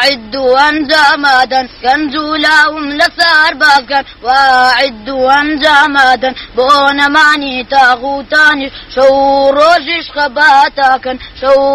عدوا أنجامادا كنجولاهم لسار باكن وعدوا أنجامادا بون ماني تاغوتاني شو روجش خباتاكن شو